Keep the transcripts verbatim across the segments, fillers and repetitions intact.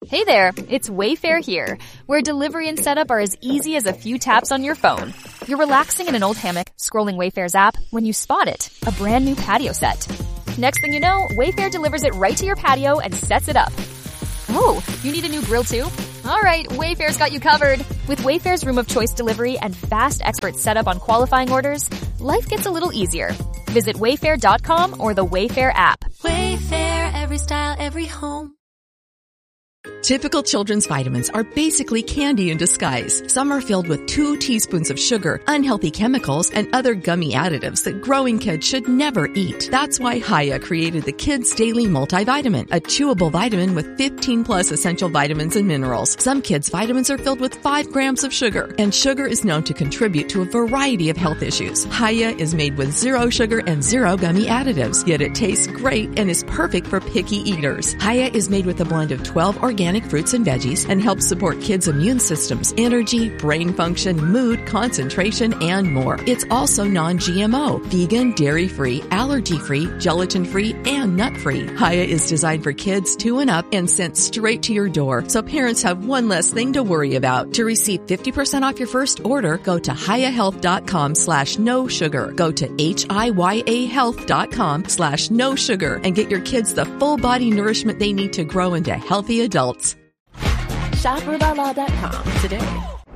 Hey there, it's Wayfair here, where delivery and setup are as easy as a few taps on your phone. You're relaxing in an old hammock, scrolling Wayfair's app, when you spot it, a brand new patio set. Next thing you know, Wayfair delivers it right to your patio and sets it up. Oh, you need a new grill too? All right, Wayfair's got you covered. With Wayfair's Room of Choice delivery and fast expert setup on qualifying orders, life gets a little easier. Visit wayfair dot com or the Wayfair app. Wayfair, every style, every home. Typical children's vitamins are basically candy in disguise. Some are filled with two teaspoons of sugar, unhealthy chemicals, and other gummy additives that growing kids should never eat. That's why Hiya created the Kids Daily Multivitamin, a chewable vitamin with fifteen plus essential vitamins and minerals. Some kids' vitamins are filled with five grams of sugar, and sugar is known to contribute to a variety of health issues. Hiya is made with zero sugar and zero gummy additives, yet it tastes great and is perfect for picky eaters. Hiya is made with a blend of twelve organic organic fruits and veggies and helps support kids' immune systems, energy, brain function, mood, concentration, and more. It's also non-G M O, vegan, dairy-free, allergy-free, gelatin-free, and nut-free. Hiya is designed for kids two and up and sent straight to your door, so parents have one less thing to worry about. To receive fifty percent off your first order, go to hiyahealth.com slash no sugar. Go to H-I-Y-A health.com slash no sugar and get your kids the full body nourishment they need to grow into healthy adults. shop rubala dot com today.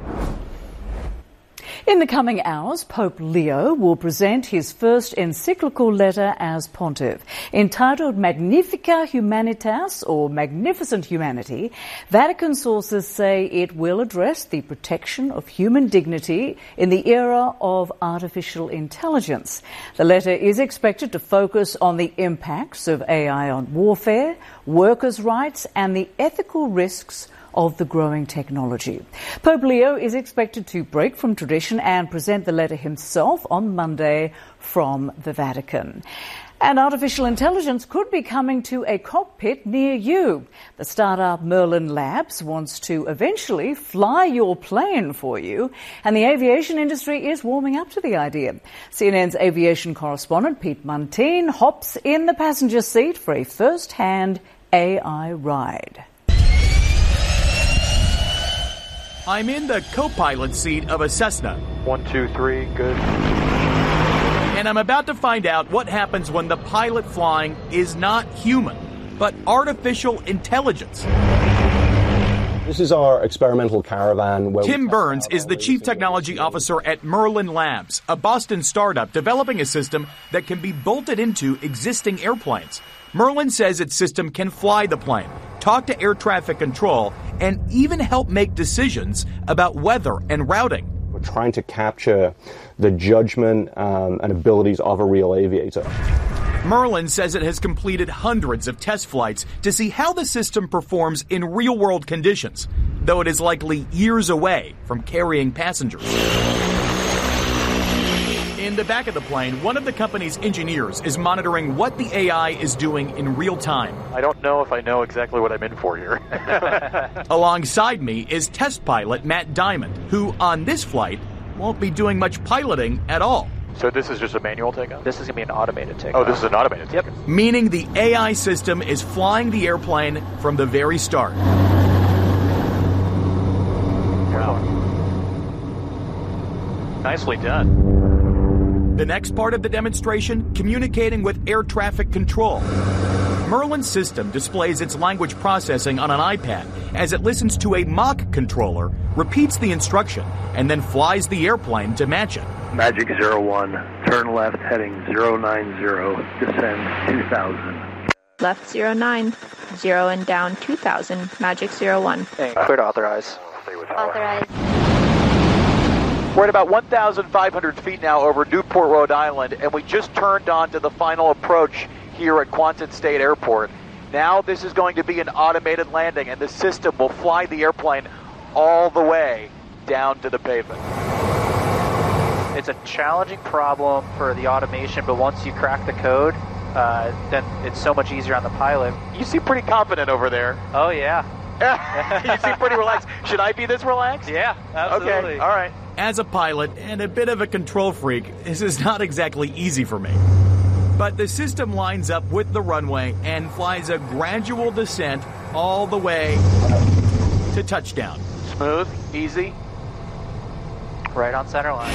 In the coming hours, Pope Leo will present his first encyclical letter as pontiff. Entitled Magnificat Humanitas, or Magnificent Humanity, Vatican sources say it will address the protection of human dignity in the era of artificial intelligence. The letter is expected to focus on the impacts of A I on warfare, workers' rights, and the ethical risks of the growing technology. Pope Leo is expected to break from tradition and present the letter himself on Monday from the Vatican. And artificial intelligence could be coming to a cockpit near you. The startup Merlin Labs wants to eventually fly your plane for you, and the aviation industry is warming up to the idea. C N N's aviation correspondent Pete Muntean hops in the passenger seat for a first-hand A I ride. I'm in the co-pilot seat of a Cessna. One, two, three, good. And I'm about to find out what happens when the pilot flying is not human, but artificial intelligence. This is our experimental caravan. Where Tim Burns is the chief technology officer at Merlin Labs, a Boston startup developing a system that can be bolted into existing airplanes. Merlin says its system can fly the plane, talk to air traffic control, and even help make decisions about weather and routing. We're trying to capture the judgment um, and abilities of a real aviator. Merlin says it has completed hundreds of test flights to see how the system performs in real-world conditions, though it is likely years away from carrying passengers. In the back of the plane, one of the company's engineers is monitoring what the A I is doing in real time. I don't know if I know exactly what I'm in for here. Alongside me is test pilot Matt Diamond, who on this flight won't be doing much piloting at all. So this is just a manual takeoff? This is going to be an automated takeoff. Oh, this is an automated takeoff. Yep. Meaning the A I system is flying the airplane from the very start. Wow. Nicely done. The next part of the demonstration, communicating with air traffic control. Merlin's system displays its language processing on an iPad as it listens to a mock controller, repeats the instruction, and then flies the airplane to match it. Magic zero one, turn left heading zero nine zero, descend two thousand. Left zero nine, zero and down two thousand, Magic zero one. Hey, clear to authorize. Authorize. We're at about one thousand five hundred feet now over Newport, Rhode Island, and we just turned on to the final approach here at Quonset State Airport. Now this is going to be an automated landing, and the system will fly the airplane all the way down to the pavement. It's a challenging problem for the automation, but once you crack the code, uh, then it's so much easier on the pilot. You seem pretty confident over there. Oh, yeah. You seem pretty relaxed. Should I be this relaxed? Yeah, absolutely. Okay, all right. As a pilot and a bit of a control freak, this is not exactly easy for me. But the system lines up with the runway and flies a gradual descent all the way to touchdown. Smooth, easy. Right on center line.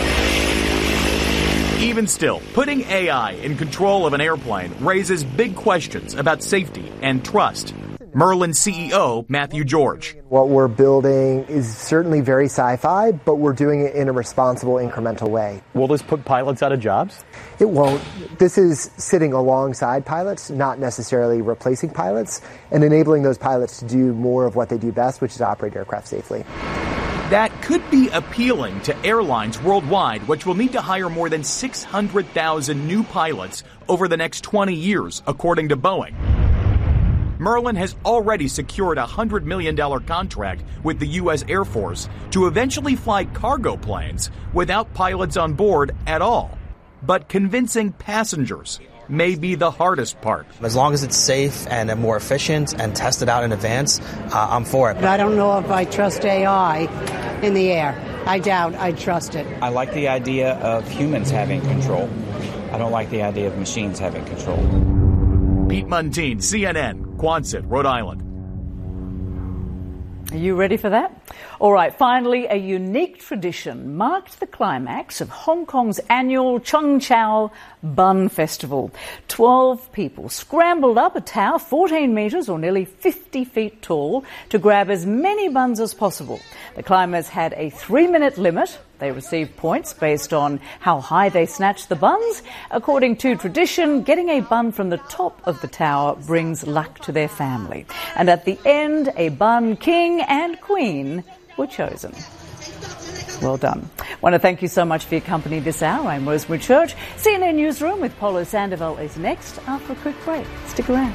Even still, putting A I in control of an airplane raises big questions about safety and trust. Merlin C E O Matthew George. What we're building is certainly very sci-fi, but we're doing it in a responsible, incremental way. Will this put pilots out of jobs? It won't. This is sitting alongside pilots, not necessarily replacing pilots, and enabling those pilots to do more of what they do best, which is operate aircraft safely. That could be appealing to airlines worldwide, which will need to hire more than six hundred thousand new pilots over the next twenty years, according to Boeing. Merlin has already secured a one hundred million dollars contract with the U S Air Force to eventually fly cargo planes without pilots on board at all. But convincing passengers may be the hardest part. As long as it's safe and more efficient and tested out in advance, uh, I'm for it. But I don't know if I trust A I in the air. I doubt I'd trust it. I like the idea of humans having control. I don't like the idea of machines having control. Pete Muntean, C N N, Quonset, Rhode Island. Are you ready for that? All right, finally, a unique tradition marked the climax of Hong Kong's annual Chung Chau Bun Festival. Twelve people scrambled up a tower fourteen metres or nearly fifty feet tall to grab as many buns as possible. The climbers had a three-minute limit. They received points based on how high they snatched the buns. According to tradition, getting a bun from the top of the tower brings luck to their family. And at the end, a bun king and queen were chosen. Well done. I want to thank you so much for your company this hour. I'm Rosemary Church. C N N Newsroom with Polo Sandoval is next after a quick break. Stick around.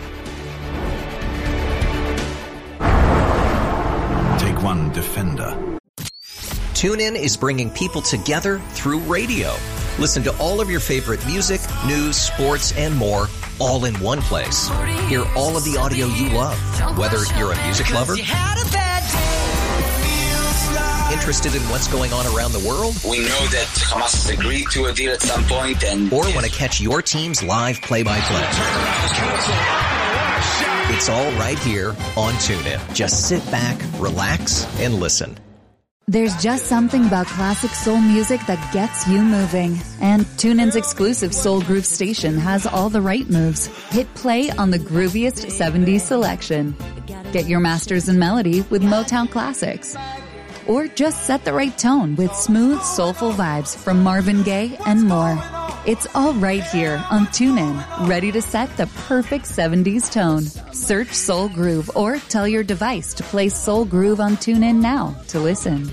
Take one, Defender. TuneIn is bringing people together through radio. Listen to all of your favorite music, news, sports, and more all in one place. Hear all of the audio you love, whether you're a music lover, interested in what's going on around the world, we know that Hamas has agreed to a deal at some point, and or want to catch your team's live play-by-play. It's all right here on TuneIn. Just sit back, relax, and listen. There's just something about classic soul music that gets you moving. And TuneIn's exclusive Soul Groove station has all the right moves. Hit play on the grooviest seventies selection. Get your masters in melody with Motown Classics. Or just set the right tone with smooth, soulful vibes from Marvin Gaye and more. It's all right here on TuneIn, ready to set the perfect seventies tone. Search Soul Groove or tell your device to play Soul Groove on TuneIn now to listen.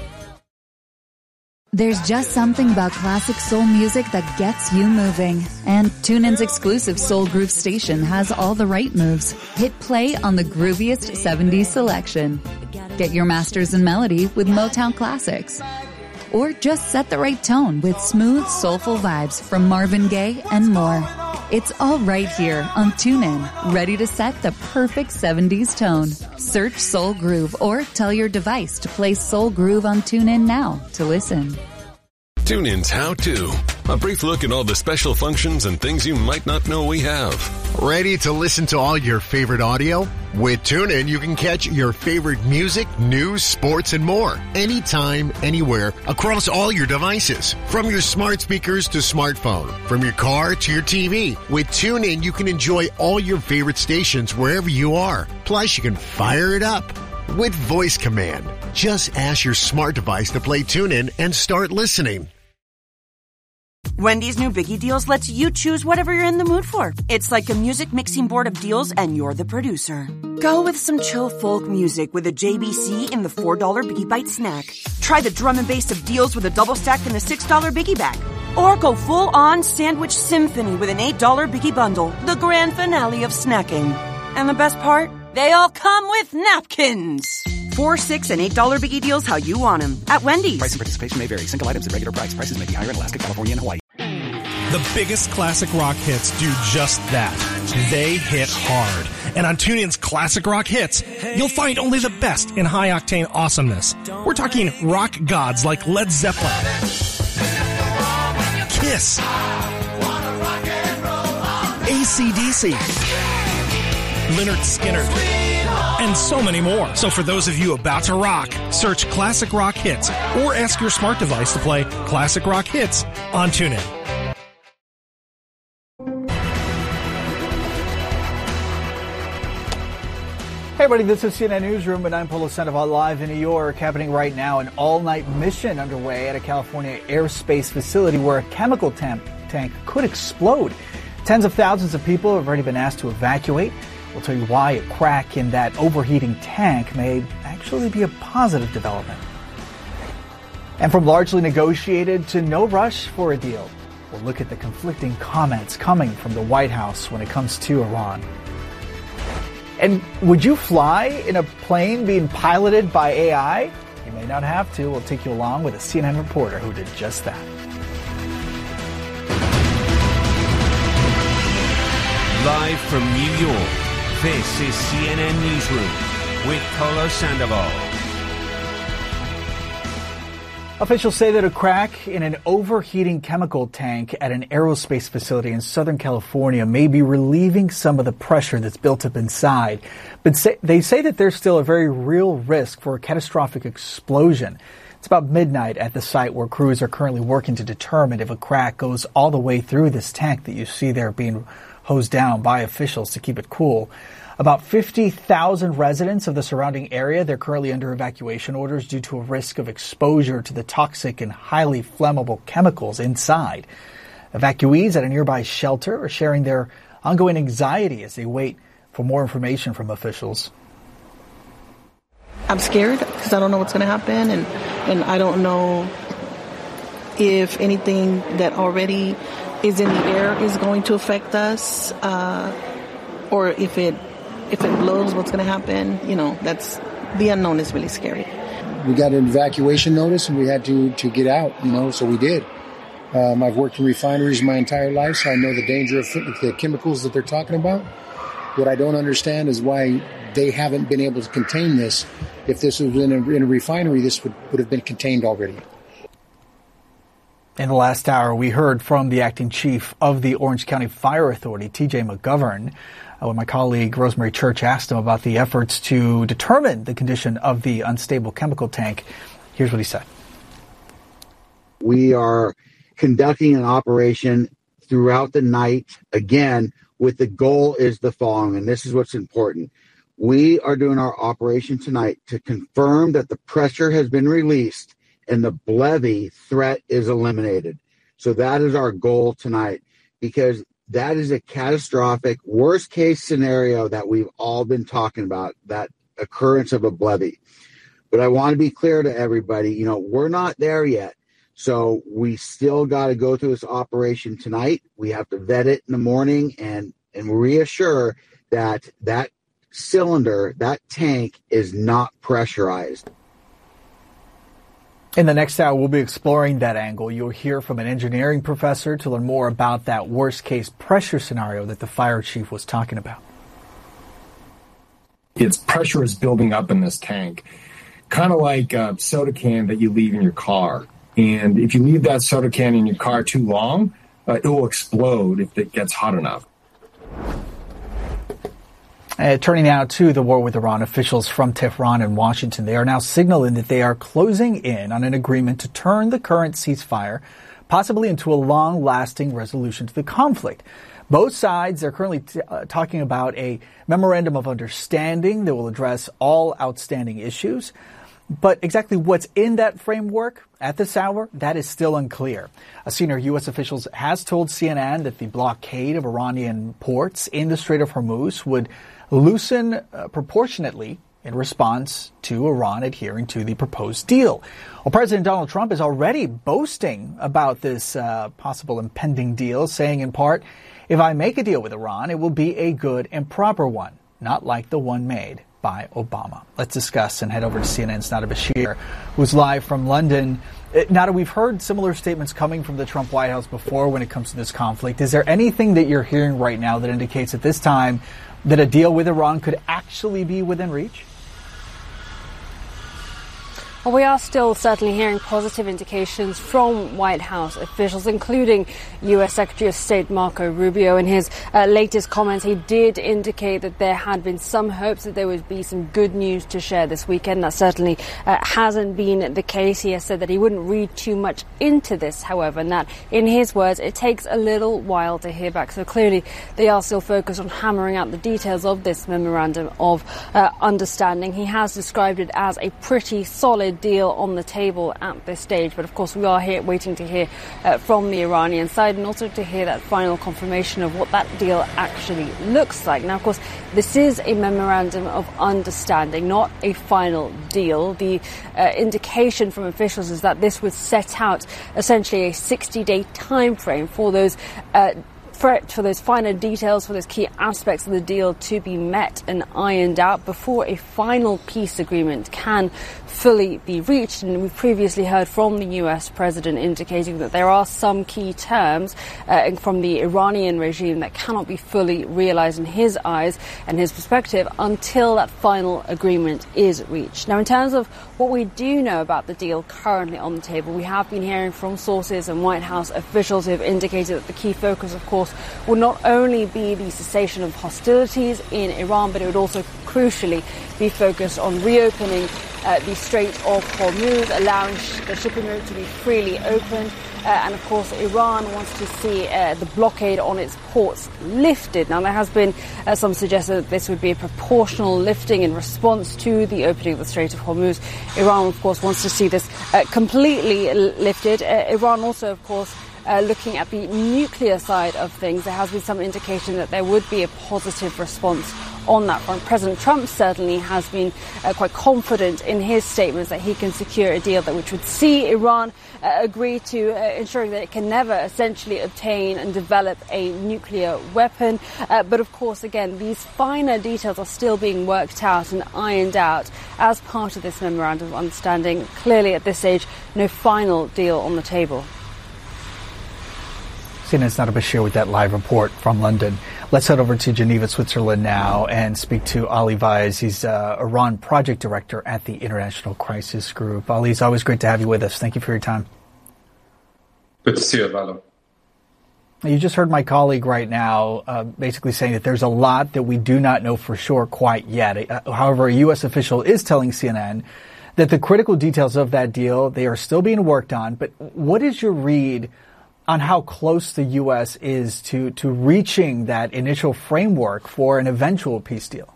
There's just something about classic soul music that gets you moving. And TuneIn's exclusive Soul Groove station has all the right moves. Hit play on the grooviest seventies selection. Get your masters in melody with Motown Classics. Or just set the right tone with smooth, soulful vibes from Marvin Gaye and more. It's all right here on TuneIn, ready to set the perfect seventies tone. Search Soul Groove or tell your device to play Soul Groove on TuneIn now to listen. TuneIn's How To. A brief look at all the special functions and things you might not know we have. Ready to listen to all your favorite audio? With TuneIn, you can catch your favorite music, news, sports, and more. Anytime, anywhere, across all your devices. From your smart speakers to smartphone. From your car to your T V. With TuneIn, you can enjoy all your favorite stations wherever you are. Plus, you can fire it up with voice command. Just ask your smart device to play TuneIn and start listening. Wendy's new Biggie Deals lets you choose whatever you're in the mood for. It's like a music mixing board of deals, and you're the producer. Go with some chill folk music with a J B C in the four dollar Biggie Bite snack. Try the drum and bass of deals with a double stack in the six dollar Biggie Bag. Or go full-on sandwich symphony with an eight dollar Biggie Bundle, the grand finale of snacking. And the best part? They all come with napkins. Four, six, and eight dollar Biggie Deals how you want them at Wendy's. Price and participation may vary. Single items at regular price. Prices may be higher in Alaska, California, and Hawaii. The biggest classic rock hits do just that. They hit hard. And on TuneIn's Classic Rock Hits, you'll find only the best in high-octane awesomeness. We're talking rock gods like Led Zeppelin, Kiss, A C D C, Lynyrd Skynyrd, and so many more. So for those of you about to rock, search Classic Rock Hits or ask your smart device to play Classic Rock Hits on TuneIn. Hey everybody, this is C N N Newsroom, and I'm Polo Sandoval live in New York. Happening right now, an all-night mission underway at a California airspace facility where a chemical tank tank could explode. Tens of thousands of people have already been asked to evacuate. We'll tell you why a crack in that overheating tank may actually be a positive development. And from largely negotiated to no rush for a deal, we'll look at the conflicting comments coming from the White House when it comes to Iran. And would you fly in a plane being piloted by A I? You may not have to. We'll take you along with a C N N reporter who did just that. Live from New York, this is C N N Newsroom with Polo Sandoval. Officials say that a crack in an overheating chemical tank at an aerospace facility in Southern California may be relieving some of the pressure that's built up inside. But say, they say that there's still a very real risk for a catastrophic explosion. It's about midnight at the site where crews are currently working to determine if a crack goes all the way through this tank that you see there being hosed down by officials to keep it cool. About fifty thousand residents of the surrounding area, they're currently under evacuation orders due to a risk of exposure to the toxic and highly flammable chemicals inside. Evacuees at a nearby shelter are sharing their ongoing anxiety as they wait for more information from officials. I'm scared because I don't know what's going to happen, and, and I don't know if anything that already is in the air is going to affect us, uh, or if it If it blows, what's going to happen? You know, that's the unknown is really scary. We got an evacuation notice and we had to, to get out, you know, so we did. Um, I've worked in refineries my entire life, so I know the danger of the chemicals that they're talking about. What I don't understand is why they haven't been able to contain this. If this was in a, in a refinery, this would, would have been contained already. In the last hour, we heard from the acting chief of the Orange County Fire Authority, T J McGovern. Uh, when my colleague Rosemary Church asked him about the efforts to determine the condition of the unstable chemical tank, here's what he said. We are conducting an operation throughout the night, again, with the goal is the following, and this is what's important. We are doing our operation tonight to confirm that the pressure has been released and the BLEVE threat is eliminated. So that is our goal tonight, because that is a catastrophic worst case scenario that we've all been talking about, that occurrence of a BLEVE. But I want to be clear to everybody, you know, we're not there yet. So we still got to go through this operation tonight. We have to vet it in the morning and, and reassure that that cylinder, that tank is not pressurized. In the next hour, we'll be exploring that angle. You'll hear from an engineering professor to learn more about that worst-case pressure scenario that the fire chief was talking about. Its pressure is building up in this tank, kind of like a soda can that you leave in your car. And if you leave that soda can in your car too long, uh, it will explode if it gets hot enough. Uh, turning now to the war with Iran, officials from Tehran and Washington, they are now signaling that they are closing in on an agreement to turn the current ceasefire possibly into a long-lasting resolution to the conflict. Both sides are currently t- uh, talking about a memorandum of understanding that will address all outstanding issues. But exactly what's in that framework at this hour, that is still unclear. A senior U S official has told C N N that the blockade of Iranian ports in the Strait of Hormuz would loosen uh, proportionately in response to Iran adhering to the proposed deal. Well, President Donald Trump is already boasting about this uh, possible impending deal, saying in part, if I make a deal with Iran, it will be a good and proper one, not like the one made by Obama. Let's discuss and head over to C N N's Nada Bashir, who's live from London. Nada, we've heard similar statements coming from the Trump White House before when it comes to this conflict. Is there anything that you're hearing right now that indicates at this time that a deal with Iran could actually be within reach? Well, we are still certainly hearing positive indications from White House officials, including U S Secretary of State Marco Rubio. In his uh, latest comments, he did indicate that there had been some hopes that there would be some good news to share this weekend. That certainly uh, hasn't been the case. He has said that he wouldn't read too much into this, however, and that, in his words, it takes a little while to hear back. So clearly they are still focused on hammering out the details of this memorandum of uh, understanding. He has described it as a pretty solid deal on the table at this stage, but of course we are here waiting to hear uh, from the Iranian side and also to hear that final confirmation of what that deal actually looks like. Now, of course, this is a memorandum of understanding, not a final deal. The uh, indication from officials is that this would set out essentially a sixty-day time frame for those uh, For, for those finer details, for those key aspects of the deal to be met and ironed out before a final peace agreement can fully be reached. And we've previously heard from the U S president indicating that there are some key terms uh, from the Iranian regime that cannot be fully realized in his eyes and his perspective until that final agreement is reached. Now, in terms of what we do know about the deal currently on the table, we have been hearing from sources and White House officials who have indicated that the key focus, of course, will not only be the cessation of hostilities in Iran, but it would also crucially be focused on reopening uh, the Strait of Hormuz, allowing sh- the shipping route to be freely opened. Uh, and of course, Iran wants to see uh, the blockade on its ports lifted. Now, there has been uh, some suggestion that this would be a proportional lifting in response to the opening of the Strait of Hormuz. Iran, of course, wants to see this uh, completely l- lifted. Uh, Iran also, of course, Uh, looking at the nuclear side of things, there has been some indication that there would be a positive response on that front. President Trump certainly has been uh, quite confident in his statements that he can secure a deal that which would see Iran uh, agree to uh, ensuring that it can never essentially obtain and develop a nuclear weapon. Uh, but of course, again, these finer details are still being worked out and ironed out as part of this memorandum of understanding. Clearly, at this stage, no final deal on the table. C N N's Nada Bashir with that live report from London. Let's head over to Geneva, Switzerland now and speak to Ali Vaez. He's uh, Iran project director at the International Crisis Group. Ali, it's always great to have you with us. Thank you for your time. Good to see you, Valo. You just heard my colleague right now uh, basically saying that there's a lot that we do not know for sure quite yet. Uh, however, a U S official is telling C N N that the critical details of that deal, they are still being worked on. But what is your read on how close the U S is to, to reaching that initial framework for an eventual peace deal?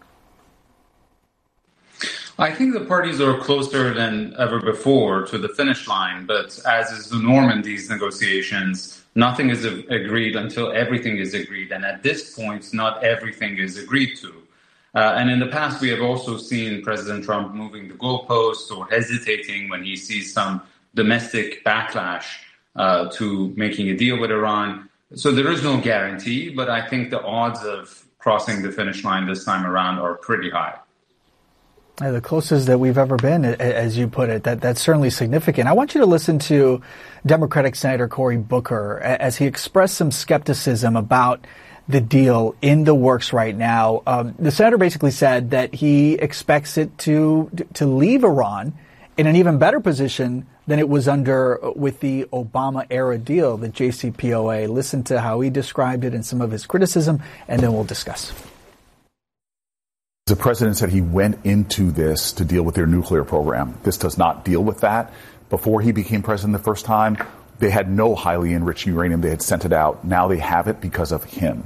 I think the parties are closer than ever before to the finish line, but as is the norm in these negotiations, nothing is agreed until everything is agreed. And at this point, not everything is agreed to. Uh, and in the past, we have also seen President Trump moving the goalposts or hesitating when he sees some domestic backlash Uh, to making a deal with Iran. So there is no guarantee, but I think the odds of crossing the finish line this time around are pretty high. Uh, the closest that we've ever been, as you put it, that that's certainly significant. I want you to listen to Democratic Senator Cory Booker as he expressed some skepticism about the deal in the works right now. Um, the senator basically said that he expects it to to leave Iran in an even better position than it was under with the Obama-era deal, the J C P O A. Listen to how he described it and some of his criticism, and then we'll discuss. The president said he went into this to deal with their nuclear program. This does not deal with that. Before he became president the first time, they had no highly enriched uranium. They had sent it out. Now they have it because of him.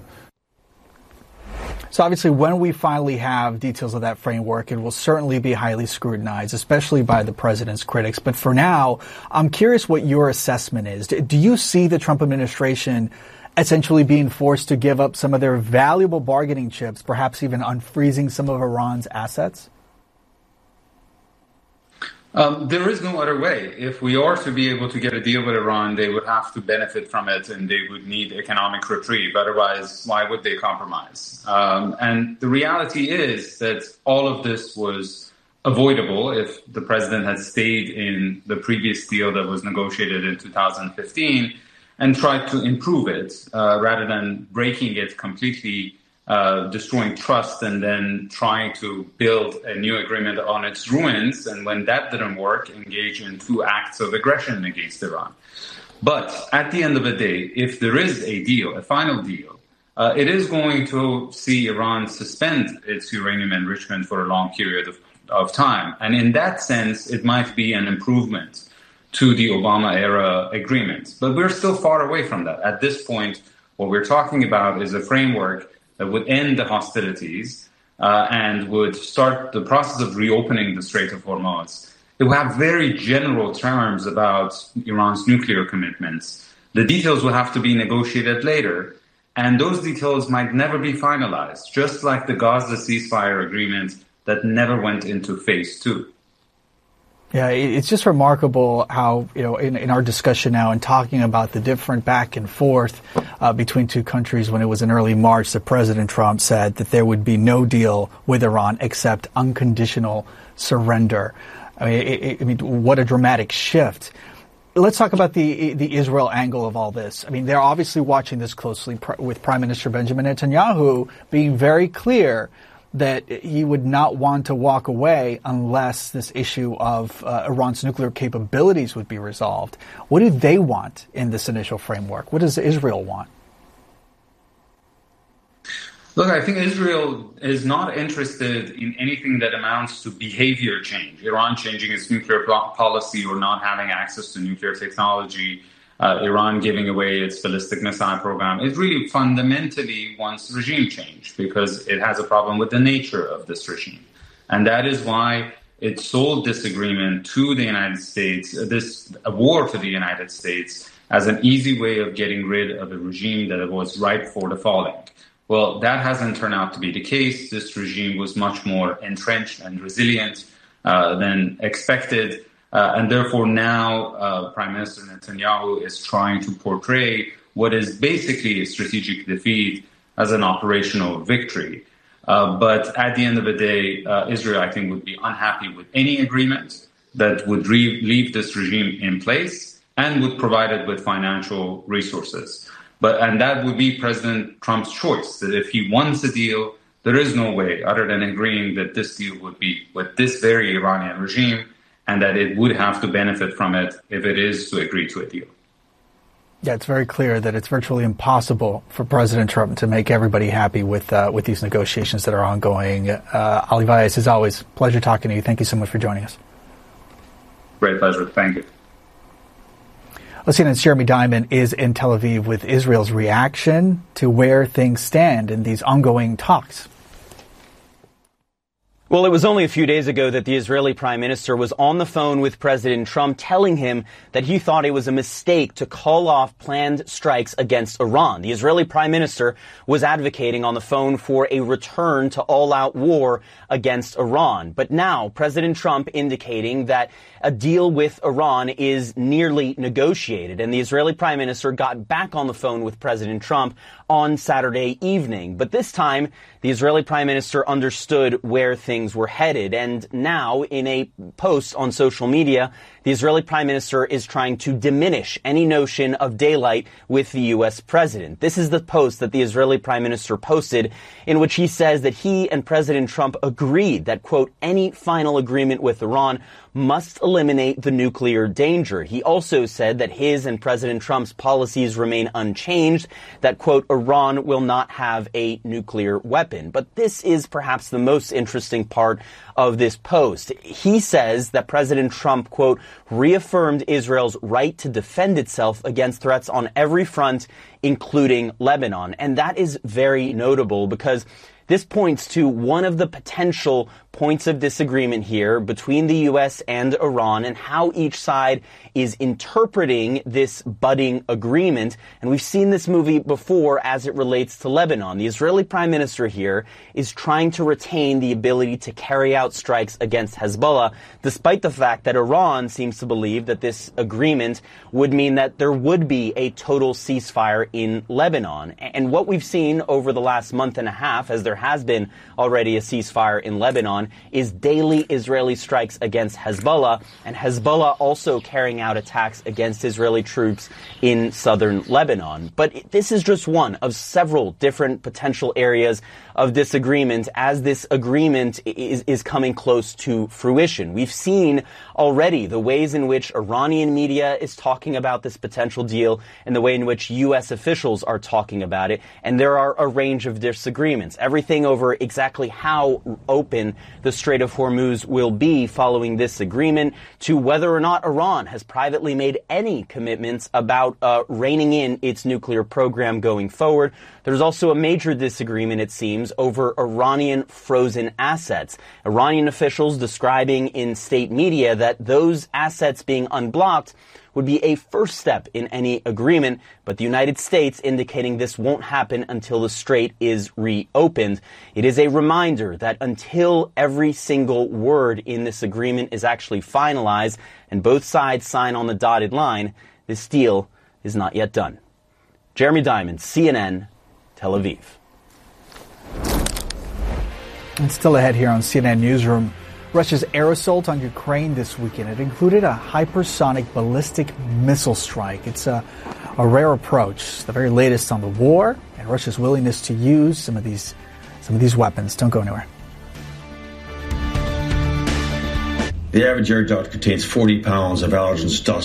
So obviously, when we finally have details of that framework, it will certainly be highly scrutinized, especially by the president's critics. But for now, I'm curious what your assessment is. Do you see the Trump administration essentially being forced to give up some of their valuable bargaining chips, perhaps even unfreezing some of Iran's assets? Um, there is no other way. If we are to be able to get a deal with Iran, they would have to benefit from it and they would need economic reprieve. Otherwise, why would they compromise? Um, and the reality is that all of this was avoidable if the president had stayed in the previous deal that was negotiated in two thousand fifteen and tried to improve it uh, rather than breaking it completely uh, destroying trust and then trying to build a new agreement on its ruins. And when that didn't work, engage in two acts of aggression against Iran. But at the end of the day, if there is a deal, a final deal, uh, it is going to see Iran suspend its uranium enrichment for a long period of, of time. And in that sense, it might be an improvement to the Obama-era agreement. But we're still far away from that. At this point, what we're talking about is a framework that would end the hostilities uh, and would start the process of reopening the Strait of Hormuz. It will have very general terms about Iran's nuclear commitments. The details will have to be negotiated later, and those details might never be finalized, just like the Gaza ceasefire agreement that never went into phase two. Yeah, it's just remarkable how, you know, in, in our discussion now and talking about the different back and forth uh, between two countries, when it was in early March that President Trump said that there would be no deal with Iran except unconditional surrender. I mean, it, I mean, what a dramatic shift. Let's talk about the the Israel angle of all this. I mean, they're obviously watching this closely with Prime Minister Benjamin Netanyahu being very clear that he would not want to walk away unless this issue of uh, Iran's nuclear capabilities would be resolved. What do they want in this initial framework? What does Israel want? Look, I think Israel is not interested in anything that amounts to behavior change. Iran changing its nuclear policy or not having access to nuclear technology, uh, Iran giving away its ballistic missile program. It really fundamentally wants regime change because it has a problem with the nature of this regime. And that is why it sold this agreement to the United States, uh, this a war to the United States, as an easy way of getting rid of a regime that was ripe for the falling. Well, that hasn't turned out to be the case. This regime was much more entrenched and resilient uh, than expected. Uh, and therefore now uh, Prime Minister Netanyahu is trying to portray what is basically a strategic defeat as an operational victory. Uh, but at the end of the day, uh, Israel, I think, would be unhappy with any agreement that would re- leave this regime in place and would provide it with financial resources. But and that would be President Trump's choice, that if he wants a deal, there is no way other than agreeing that this deal would be with this very Iranian regime and that it would have to benefit from it if it is to agree to a deal. Yeah, it's very clear that it's virtually impossible for President Trump to make everybody happy with uh, with these negotiations that are ongoing. Uh, Ali Vaez, as always, pleasure talking to you. Thank you so much for joining us. Great pleasure. Thank you. C N N's Jeremy Diamond is in Tel Aviv with Israel's reaction to where things stand in these ongoing talks. Well, it was only a few days ago that the Israeli prime minister was on the phone with President Trump telling him that he thought it was a mistake to call off planned strikes against Iran. The Israeli prime minister was advocating on the phone for a return to all-out war against Iran. But now President Trump indicating that a deal with Iran is nearly negotiated. And the Israeli prime minister got back on the phone with President Trump on Saturday evening. But this time, the Israeli prime minister understood where things were headed. And now, in a post on social media, the Israeli prime minister is trying to diminish any notion of daylight with the U S president. This is the post that the Israeli prime minister posted, in which he says that he and President Trump agreed that, quote, any final agreement with Iran must eliminate the nuclear danger. He also said that his and President Trump's policies remain unchanged, that, quote, Iran will not have a nuclear weapon. But this is perhaps the most interesting part of this post. He says that President Trump, quote, reaffirmed Israel's right to defend itself against threats on every front, including Lebanon. And that is very notable because this points to one of the potential points of disagreement here between the U S and Iran and how each side is interpreting this budding agreement. And we've seen this movie before as it relates to Lebanon. The Israeli prime minister here is trying to retain the ability to carry out strikes against Hezbollah, despite the fact that Iran seems to believe that this agreement would mean that there would be a total ceasefire in Lebanon. And what we've seen over the last month and a half, as there there has been already a ceasefire in Lebanon, is daily Israeli strikes against Hezbollah, and Hezbollah also carrying out attacks against Israeli troops in southern Lebanon. But this is just one of several different potential areas of disagreement as this agreement is, is coming close to fruition. We've seen already the ways in which Iranian media is talking about this potential deal and the way in which U S officials are talking about it, and there are a range of disagreements. Everything over exactly how open the Strait of Hormuz will be following this agreement, to whether or not Iran has privately made any commitments about uh, reining in its nuclear program going forward. There's also a major disagreement, it seems, over Iranian frozen assets. Iranian officials describing in state media that those assets being unblocked would be a first step in any agreement, but the United States indicating this won't happen until the strait is reopened. It is a reminder that until every single word in this agreement is actually finalized and both sides sign on the dotted line, this deal is not yet done. Jeremy Diamond, C N N, Tel Aviv. And still ahead here on C N N Newsroom, Russia's air assault on Ukraine this weekend. It included a hypersonic ballistic missile strike. It's a, a rare approach, the very latest on the war and Russia's willingness to use some of these some of these weapons. Don't go anywhere. The average air duct contains forty pounds of allergens dust.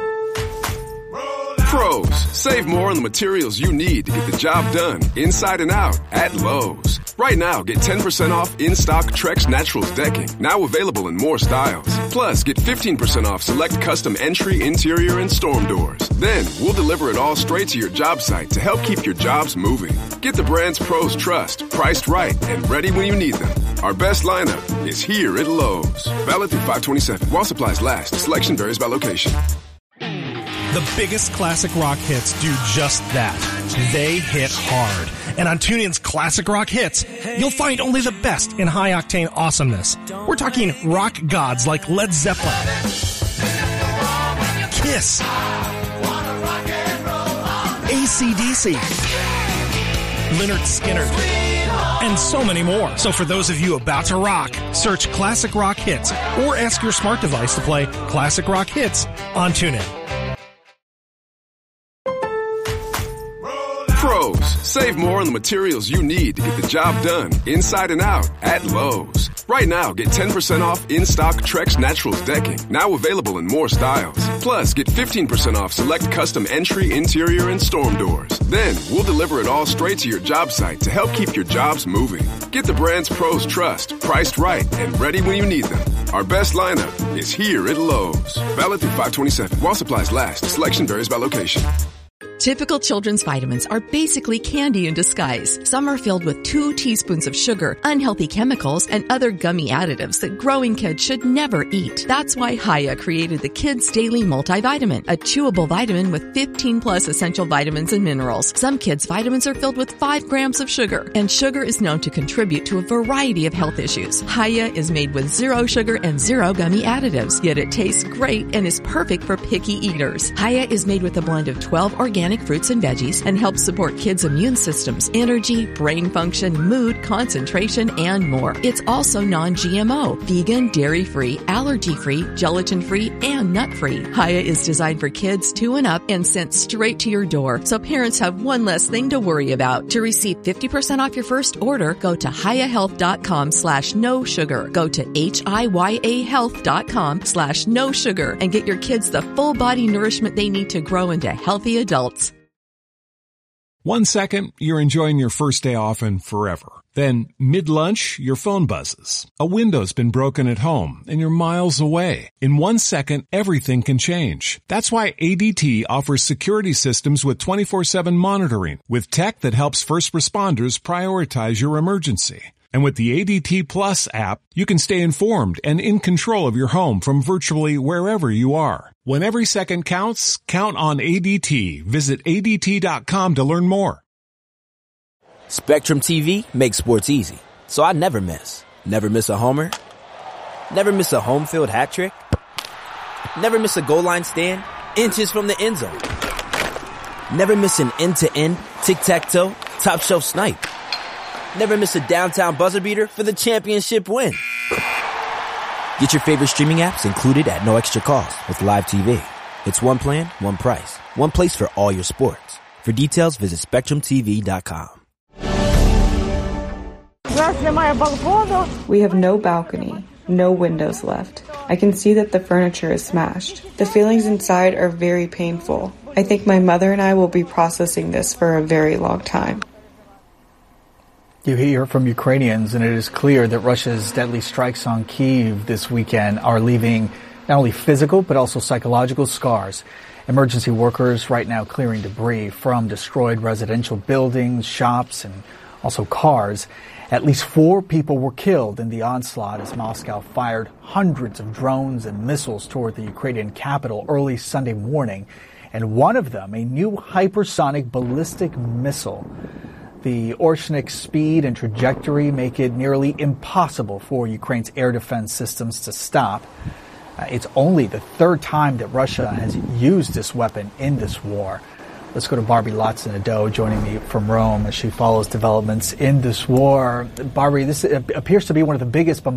Pros, save more on the materials you need to get the job done inside and out at Lowe's. Right now, get ten percent off in-stock Trex Naturals decking, now available in more styles. Plus, get fifteen percent off select custom entry, interior, and storm doors. Then, we'll deliver it all straight to your job site to help keep your jobs moving. Get the brands pros trust, priced right, and ready when you need them. Our best lineup is here at Lowe's. Valid through five twenty-seven. While supplies last, selection varies by location. The biggest classic rock hits do just that. They hit hard. And on TuneIn's Classic Rock Hits, you'll find only the best in high-octane awesomeness. We're talking rock gods like Led Zeppelin, Kiss, A C D C, Lynyrd Skynyrd, and so many more. So for those of you about to rock, search Classic Rock Hits or ask your smart device to play Classic Rock Hits on TuneIn. Pros, save more on the materials you need to get the job done inside and out at Lowe's. Right now, get ten percent off in-stock Trex Naturals decking, now available in more styles. Plus, get fifteen percent off select custom entry, interior, and storm doors. Then, we'll deliver it all straight to your job site to help keep your jobs moving. Get the brands pros trust, priced right, and ready when you need them. Our best lineup is here at Lowe's. Valid through five twenty-seven. While supplies last, selection varies by location. Typical children's vitamins are basically candy in disguise. Some are filled with two teaspoons of sugar, unhealthy chemicals, and other gummy additives that growing kids should never eat. That's why Hiya created the Kids Daily Multivitamin, a chewable vitamin with fifteen plus essential vitamins and minerals. Some kids' vitamins are filled with five grams of sugar, and sugar is known to contribute to a variety of health issues. Hiya is made with zero sugar and zero gummy additives, yet it tastes great and is perfect for picky eaters. Hiya is made with a blend of twelve organic fruits and veggies and helps support kids' immune systems, energy, brain function, mood, concentration, and more. It's also non-G M O, vegan, dairy-free, allergy-free, gelatin-free, and nut-free. Hiya is designed for kids two and up and sent straight to your door, so parents have one less thing to worry about. To receive fifty percent off your first order, go to hiyahealth.com slash no sugar. Go to H-I-Y-A health.com slash no sugar and get your kids the full body nourishment they need to grow into healthy adults. One second, you're enjoying your first day off and forever. Then, mid-lunch, your phone buzzes. A window's been broken at home, and you're miles away. In one second, everything can change. That's why A D T offers security systems with twenty-four seven monitoring, with tech that helps first responders prioritize your emergency. And with the A D T Plus app, you can stay informed and in control of your home from virtually wherever you are. When every second counts, count on A D T. Visit A D T dot com to learn more. Spectrum T V makes sports easy, so I never miss. Never miss a homer. Never miss a home field hat trick. Never miss a goal line stand, inches from the end zone. Never miss an end-to-end, tic-tac-toe, top-shelf snipe. never miss a downtown buzzer beater for the championship win. Get your favorite streaming apps included at no extra cost with Live T V. It's one plan, one price, one place for all your sports. For details, visit spectrum t v dot com. We have no balcony, no windows left. I can see that the furniture is smashed. The feelings inside are very painful. I think my mother and I will be processing this for a very long time. You hear from Ukrainians, and it is clear that Russia's deadly strikes on Kyiv this weekend are leaving not only physical but also psychological scars. Emergency workers right now clearing debris from destroyed residential buildings, shops, and also cars. At least four people were killed in the onslaught as Moscow fired hundreds of drones and missiles toward the Ukrainian capital early Sunday morning, and one of them, a new hypersonic ballistic missile. The Orshnik's speed and trajectory make it nearly impossible for Ukraine's air defense systems to stop. Uh, it's only the third time that Russia has used this weapon in this war. Let's go to Barbie Latsin-Nadeau joining me from Rome as she follows developments in this war. Barbie, this appears to be one of the biggest bombardments